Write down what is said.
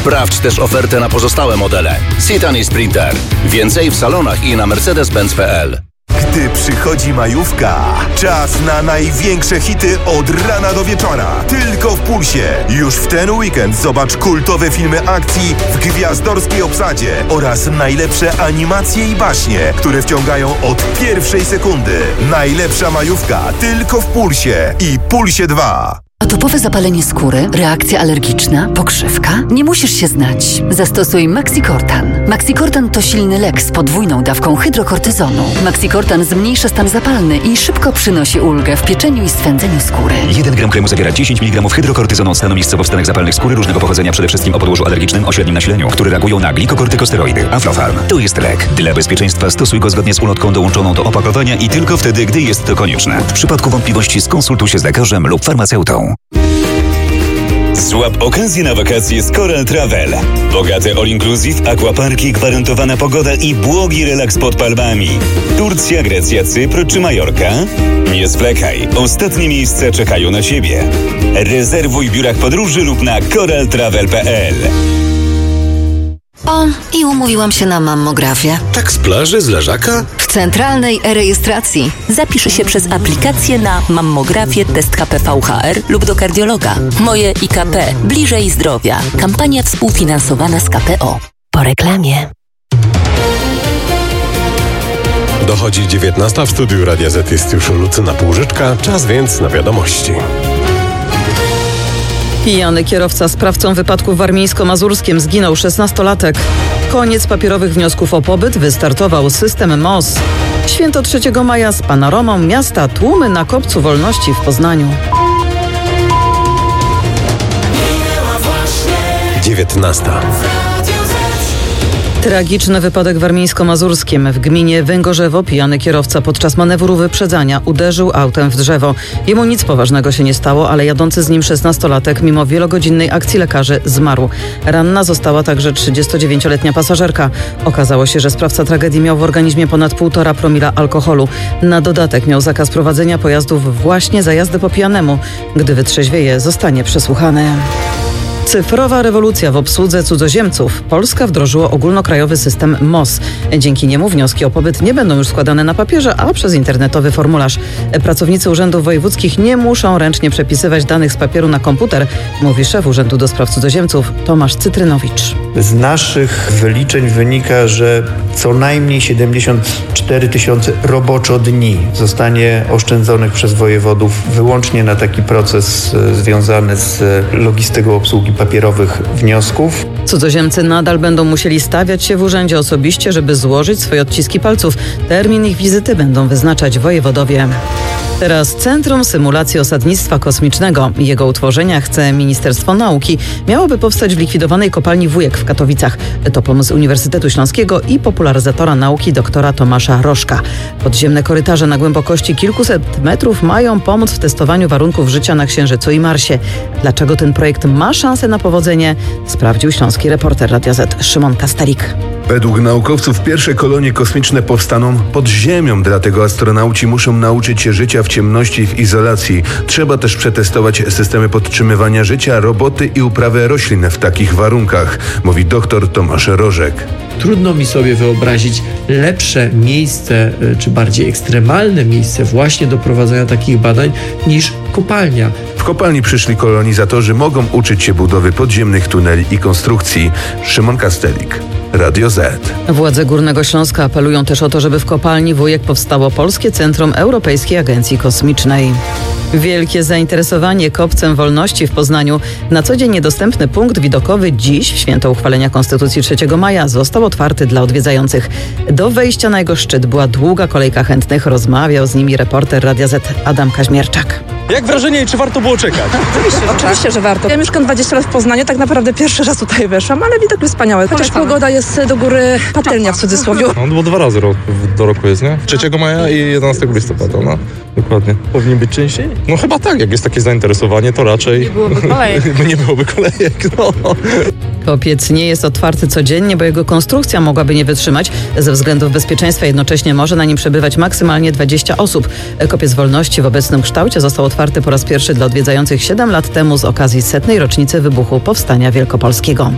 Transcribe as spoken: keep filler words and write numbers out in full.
Sprawdź też ofertę na pozostałe modele. Citan i Sprinter. Więcej w salonach i na mercedes benz kropka p l. Gdy przychodzi majówka, czas na największe hity od rana do wieczora. Tylko w Pulsie. Już w ten weekend zobacz kultowe filmy akcji w gwiazdorskiej obsadzie oraz najlepsze animacje i baśnie, które wciągają od pierwszej sekundy. Najlepsza majówka tylko w Pulsie i Pulsie dwa. Atopowe zapalenie skóry, reakcja alergiczna, pokrzywka? Nie musisz się znać. Zastosuj Maxicortan. Maxicortan to silny lek z podwójną dawką hydrokortyzonu. Maxicortan zmniejsza stan zapalny i szybko przynosi ulgę w pieczeniu i swędzeniu skóry. jeden gram kremu zawiera dziesięć miligramów hydrokortyzonu od stanu miejscowo-wstanek zapalnych skóry różnego pochodzenia, przede wszystkim o podłożu alergicznym o średnim nasileniu, które reagują na glikokortykosteroidy. Aflofarm. To jest lek. Dla bezpieczeństwa stosuj go zgodnie z ulotką dołączoną do opakowania i tylko wtedy, gdy jest to konieczne. W przypadku wątpliwości skonsultuj się z lekarzem lub farmaceutą. Złap okazję na wakacje z Coral Travel. Bogate all-inclusive, aquaparki, gwarantowana pogoda i błogi relaks pod palmami. Turcja, Grecja, Cypr czy Majorka? Nie zwlekaj. Ostatnie miejsca czekają na Ciebie. Rezerwuj w biurach podróży lub na coral travel kropka p l. O, i umówiłam się na mammografię. Tak z plaży, z leżaka? W centralnej e-rejestracji. Zapisz się przez aplikację na mammografię test K P V H R lub do kardiologa. Moje I K P. Bliżej zdrowia. Kampania współfinansowana z K P O. Po reklamie. Dochodzi dziewiętnasta, w studiu Radia Z jest już Lucyna Półżyczka. Czas więc na wiadomości. Pijany kierowca sprawcą wypadku w warmińsko-mazurskim zginął szesnastolatek. Koniec papierowych wniosków o pobyt, wystartował system M O S. Święto trzeciego maja z panoramą miasta, tłumy na Kopcu Wolności w Poznaniu. dziewiętnasta. Tragiczny wypadek w warmińsko-mazurskim. W gminie Węgorzewo pijany kierowca podczas manewru wyprzedzania uderzył autem w drzewo. Jemu nic poważnego się nie stało, ale jadący z nim szesnastolatek mimo wielogodzinnej akcji lekarzy zmarł. Ranna została także trzydziestodziewięcioletnia pasażerka. Okazało się, że sprawca tragedii miał w organizmie ponad półtora promila alkoholu. Na dodatek miał zakaz prowadzenia pojazdów właśnie za jazdę po pijanemu. Gdy wytrzeźwieje, zostanie przesłuchany. Cyfrowa rewolucja w obsłudze cudzoziemców. Polska wdrożyła ogólnokrajowy system M O S. Dzięki niemu wnioski o pobyt nie będą już składane na papierze, a przez internetowy formularz. Pracownicy urzędów wojewódzkich nie muszą ręcznie przepisywać danych z papieru na komputer, mówi szef Urzędu do Spraw Cudzoziemców Tomasz Cytrynowicz. Z naszych wyliczeń wynika, że co najmniej siedemdziesiąt cztery tysiące roboczo dni zostanie oszczędzonych przez wojewodów wyłącznie na taki proces związany z logistyką obsługi papierowych wniosków. Cudzoziemcy nadal będą musieli stawiać się w urzędzie osobiście, żeby złożyć swoje odciski palców. Termin ich wizyty będą wyznaczać wojewodowie. Teraz Centrum Symulacji Osadnictwa Kosmicznego. Jego utworzenia chce Ministerstwo Nauki. Miałoby powstać w likwidowanej kopalni Wujek w Katowicach. To pomysł Uniwersytetu Śląskiego i popularyzatora nauki doktora Tomasza Rożka. Podziemne korytarze na głębokości kilkuset metrów mają pomóc w testowaniu warunków życia na Księżycu i Marsie. Dlaczego ten projekt ma szansę na powodzenie? Sprawdził śląski reporter Radia Z Szymon Kastelik. Według naukowców pierwsze kolonie kosmiczne powstaną pod ziemią, dlatego astronauci muszą nauczyć się życia w ciemności i w izolacji. Trzeba też przetestować systemy podtrzymywania życia, roboty i uprawę roślin w takich warunkach, mówi doktor Tomasz Rożek. Trudno mi sobie wyobrazić lepsze miejsce, czy bardziej ekstremalne miejsce właśnie do prowadzenia takich badań niż kopalnia. W kopalni przyszli kolonizatorzy mogą uczyć się budowy podziemnych tuneli i konstrukcji. Szymon Kastelik, Radio Z. Władze Górnego Śląska apelują też o to, żeby w kopalni Wujek powstało Polskie Centrum Europejskiej Agencji Kosmicznej. Wielkie zainteresowanie Kopcem Wolności w Poznaniu. Na co dzień niedostępny punkt widokowy dziś, w święto uchwalenia Konstytucji trzeciego maja, został otwarty dla odwiedzających. Do wejścia na jego szczyt była długa kolejka chętnych. Rozmawiał z nimi reporter Radia Z Adam Kaźmierczak. Jak wrażenie i czy warto było czekać? Oczywiście, że, Oczywiście, że warto. Ja mieszkam dwadzieścia lat w Poznaniu, tak naprawdę pierwszy raz tutaj weszłam, ale widok jest wspaniały. Chociaż pogoda jest do góry patelnia w cudzysłowie. No bo dwa razy rok, do roku jest, nie? trzeciego maja i jedenastego listopada, no. Dokładnie. Powinien być częściej? No chyba tak, jak jest takie zainteresowanie, to raczej... Nie byłoby kolejek. nie byłoby kolejek, no. Kopiec nie jest otwarty codziennie, bo jego konstrukcja mogłaby nie wytrzymać. Ze względów bezpieczeństwa jednocześnie może na nim przebywać maksymalnie dwadzieścia osób. Kopiec Wolności w obecnym kształcie został otwarty po raz pierwszy dla odwiedzających siedem lat temu z okazji setnej rocznicy wybuchu Powstania Wielkopolskiego.